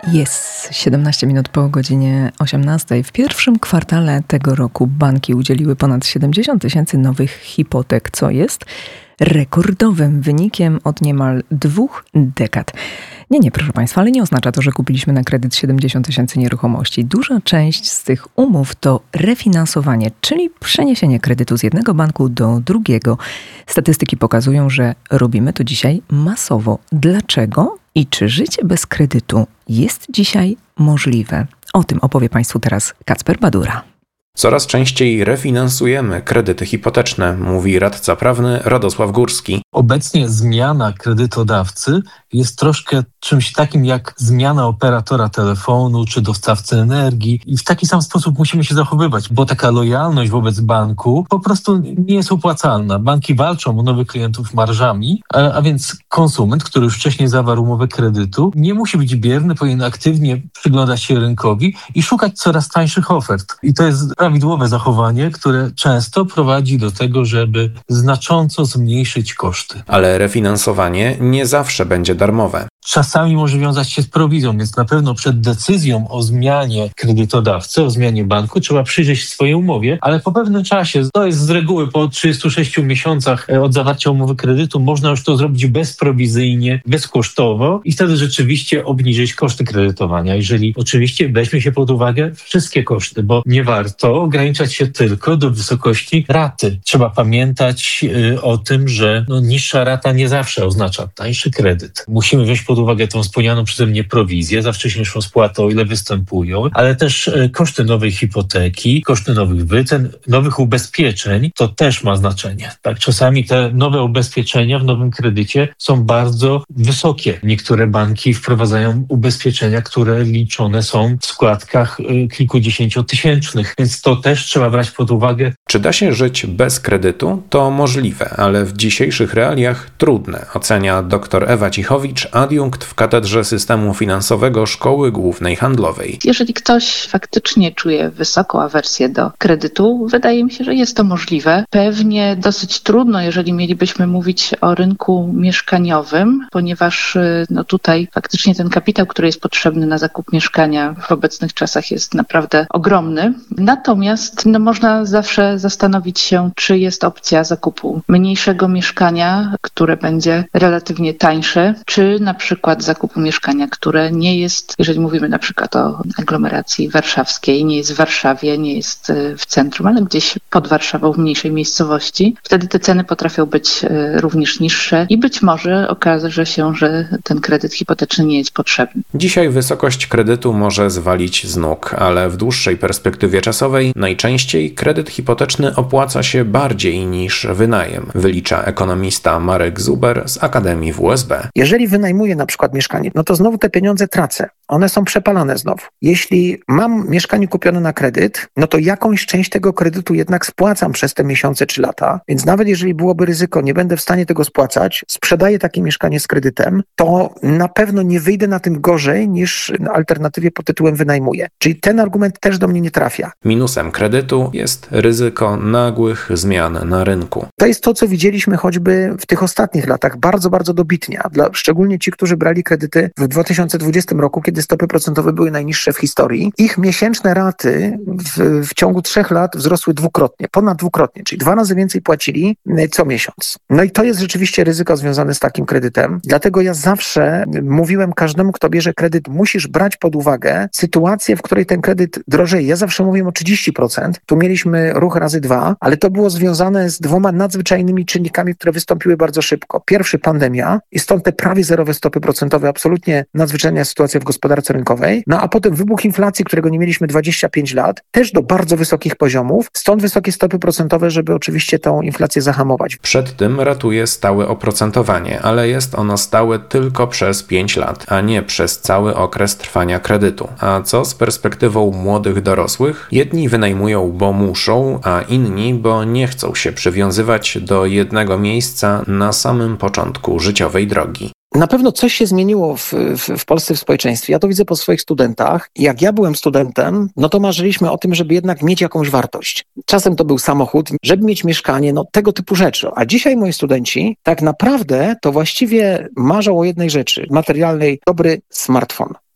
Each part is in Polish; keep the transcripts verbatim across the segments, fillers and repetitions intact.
Jest siedemnaście minut po godzinie osiemnastej. W pierwszym kwartale tego roku banki udzieliły ponad siedemdziesiąt tysięcy nowych hipotek, co jest rekordowym wynikiem od niemal dwóch dekad. Nie, nie, proszę Państwa, ale nie oznacza to, że kupiliśmy na kredyt siedemdziesiąt tysięcy nieruchomości. Duża część z tych umów to refinansowanie, czyli przeniesienie kredytu z jednego banku do drugiego. Statystyki pokazują, że robimy to dzisiaj masowo. Dlaczego i czy życie bez kredytu jest dzisiaj możliwe? O tym opowie Państwu teraz Kacper Badura. Coraz częściej refinansujemy kredyty hipoteczne, mówi radca prawny Radosław Górski. Obecnie zmiana kredytodawcy jest troszkę czymś takim jak zmiana operatora telefonu czy dostawcy energii i w taki sam sposób musimy się zachowywać, bo taka lojalność wobec banku po prostu nie jest opłacalna. Banki walczą o nowych klientów marżami, a, a więc konsument, który już wcześniej zawarł umowę kredytu, nie musi być bierny, powinien aktywnie przyglądać się rynkowi i szukać coraz tańszych ofert. I to jest prawidłowe zachowanie, które często prowadzi do tego, żeby znacząco zmniejszyć koszty. Ale refinansowanie nie zawsze będzie darmowe. Czasami może wiązać się z prowizją, więc na pewno przed decyzją o zmianie kredytodawcy, o zmianie banku trzeba przyjrzeć się swojej umowie, ale po pewnym czasie, to jest z reguły po trzydziestu sześciu miesiącach od zawarcia umowy kredytu, można już to zrobić bezprowizyjnie, bezkosztowo i wtedy rzeczywiście obniżyć koszty kredytowania, jeżeli oczywiście weźmie się pod uwagę wszystkie koszty, bo nie warto ograniczać się tylko do wysokości raty. Trzeba pamiętać y, o tym, że no, niższa rata nie zawsze oznacza tańszy kredyt. Musimy wziąć pod uwagę tą wspomnianą przeze mnie prowizję za wcześniejszą spłatę, o ile występują, ale też y, koszty nowej hipoteki, koszty nowych wycen, nowych ubezpieczeń, to też ma znaczenie. Tak, czasami te nowe ubezpieczenia w nowym kredycie są bardzo wysokie. Niektóre banki wprowadzają ubezpieczenia, które liczone są w składkach y, kilkudziesięciotysięcznych, więc to też trzeba brać pod uwagę. Czy da się żyć bez kredytu? To możliwe, ale w dzisiejszych realiach trudne, ocenia dr Ewa Cichowicz, adiunkt w Katedrze Systemu Finansowego Szkoły Głównej Handlowej. Jeżeli ktoś faktycznie czuje wysoką awersję do kredytu, wydaje mi się, że jest to możliwe. Pewnie dosyć trudno, jeżeli mielibyśmy mówić o rynku mieszkaniowym, ponieważ no tutaj faktycznie ten kapitał, który jest potrzebny na zakup mieszkania w obecnych czasach jest naprawdę ogromny. Natomiast no, można zawsze zastanowić się, czy jest opcja zakupu mniejszego mieszkania, które będzie relatywnie tańsze, czy na przykład zakupu mieszkania, które nie jest, jeżeli mówimy na przykład o aglomeracji warszawskiej, nie jest w Warszawie, nie jest w centrum, ale gdzieś pod Warszawą w mniejszej miejscowości. Wtedy te ceny potrafią być również niższe i być może okaże się, że ten kredyt hipoteczny nie jest potrzebny. Dzisiaj wysokość kredytu może zwalić z nóg, ale w dłuższej perspektywie czasowej najczęściej kredyt hipoteczny opłaca się bardziej niż wynajem, wylicza ekonomista Marek Zuber z Akademii W S B. Jeżeli wynajmuję na przykład mieszkanie, no to znowu te pieniądze tracę. One są przepalane znowu. Jeśli mam mieszkanie kupione na kredyt, no to jakąś część tego kredytu jednak spłacam przez te miesiące czy lata, więc nawet jeżeli byłoby ryzyko, nie będę w stanie tego spłacać, sprzedaję takie mieszkanie z kredytem, to na pewno nie wyjdę na tym gorzej niż na alternatywie pod tytułem wynajmuję. Czyli ten argument też do mnie nie trafia. Minusem kredytu jest ryzyko nagłych zmian na rynku. To jest to, co widzieliśmy choćby w tych ostatnich latach, bardzo, bardzo dobitnie, dla, szczególnie ci, którzy brali kredyty w dwa tysiące dwudziestym roku, kiedy stopy procentowe były najniższe w historii. Ich miesięczne raty w, w ciągu trzech lat wzrosły dwukrotnie, ponad dwukrotnie, czyli dwa razy więcej płacili co miesiąc. No i to jest rzeczywiście ryzyko związane z takim kredytem. Dlatego ja zawsze mówiłem każdemu, kto bierze kredyt, musisz brać pod uwagę sytuację, w której ten kredyt drożeje. Ja zawsze mówiłem o trzydzieści procent. Tu mieliśmy ruch razy dwa, ale to było związane z dwoma nadzwyczajnymi czynnikami, które wystąpiły bardzo szybko. Pierwszy, pandemia i stąd te prawie zerowe stopy procentowe, absolutnie nadzwyczajna sytuacja w gospodarce rynkowej. No a potem wybuch inflacji, którego nie mieliśmy dwadzieścia pięć lat, też do bardzo wysokich poziomów. Stąd wysokie stopy procentowe, żeby oczywiście tą inflację zahamować. Przed tym ratuje stałe oprocentowanie, ale jest ono stałe tylko przez pięć lat, a nie przez cały okres trwania kredytu. A co z perspektywą młodych dorosłych? Jedni wynajmują, bo muszą, a inni, bo nie chcą się przywiązywać do jednego miejsca na samym początku życiowej drogi. Na pewno coś się zmieniło w, w, w Polsce, w społeczeństwie. Ja to widzę po swoich studentach. Jak ja byłem studentem, no to marzyliśmy o tym, żeby jednak mieć jakąś wartość. Czasem to był samochód, żeby mieć mieszkanie, no tego typu rzeczy. A dzisiaj moi studenci tak naprawdę to właściwie marzą o jednej rzeczy materialnej, dobry smartfon.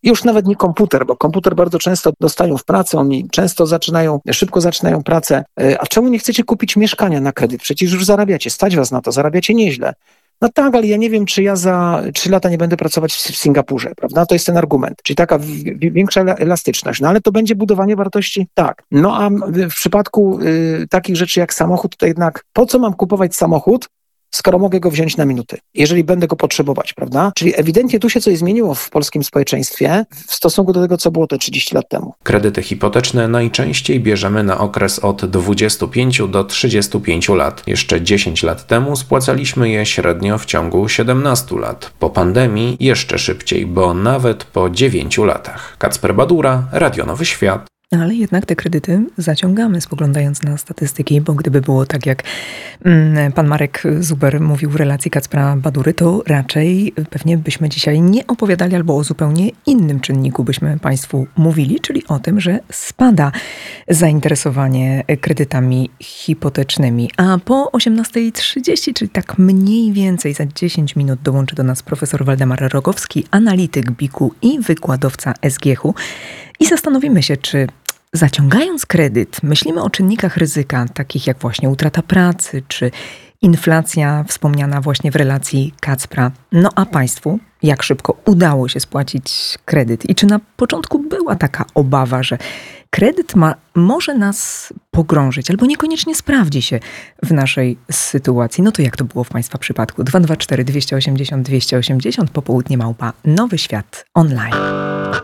Już nawet nie komputer, bo komputer bardzo często dostają w pracę, oni często zaczynają, szybko zaczynają pracę. A czemu nie chcecie kupić mieszkania na kredyt? Przecież już zarabiacie, stać was na to, zarabiacie nieźle. No tak, ale ja nie wiem, czy ja za trzy lata nie będę pracować w Singapurze, prawda? To jest ten argument, czyli taka w, w, większa elastyczność. No ale to będzie budowanie wartości? Tak. No a w przypadku y, takich rzeczy jak samochód, to jednak po co mam kupować samochód, skoro mogę go wziąć na minuty, jeżeli będę go potrzebować, prawda? Czyli ewidentnie tu się coś zmieniło w polskim społeczeństwie w stosunku do tego, co było te trzydzieści lat temu. Kredyty hipoteczne najczęściej bierzemy na okres od dwudziestu pięciu do trzydziestu pięciu lat. Jeszcze dziesięć lat temu spłacaliśmy je średnio w ciągu siedemnastu lat. Po pandemii jeszcze szybciej, bo nawet po dziewięciu latach. Kacper Badura, Radio Nowy Świat. Ale jednak te kredyty zaciągamy, spoglądając na statystyki, bo gdyby było tak, jak mm, pan Marek Zuber mówił w relacji Kacpra Badury, to raczej pewnie byśmy dzisiaj nie opowiadali albo o zupełnie innym czynniku byśmy państwu mówili, czyli o tym, że spada zainteresowanie kredytami hipotecznymi. A po osiemnastej trzydzieści, czyli tak mniej więcej za dziesięć minut dołączy do nas profesor Waldemar Rogowski, analityk B I K-u i wykładowca S G H-u. I zastanowimy się, czy zaciągając kredyt myślimy o czynnikach ryzyka, takich jak właśnie utrata pracy, czy inflacja wspomniana właśnie w relacji Kacpra. No a państwu, jak szybko udało się spłacić kredyt i czy na początku była taka obawa, że kredyt ma, może nas pogrążyć albo niekoniecznie sprawdzi się w naszej sytuacji. No to jak to było w państwa przypadku? dwa dwa cztery dwieście osiemdziesiąt dwieście osiemdziesiąt, popołudnie małpa Nowy Świat online.